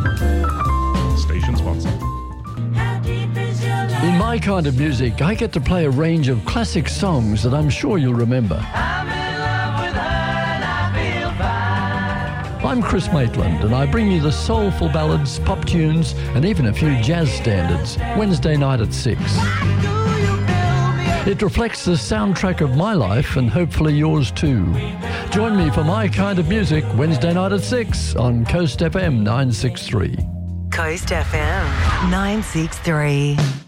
Station sponsor. In My Kind of Music, I get to play a range of classic songs that I'm sure you'll remember. I'm Chris Maitland, and I bring you the soulful ballads, pop tunes, and even a few jazz standards, Wednesday night at 6. It reflects the soundtrack of my life and hopefully yours too. Join me for My Kind of Music, Wednesday night at 6 on Coast FM 963. Coast FM 963.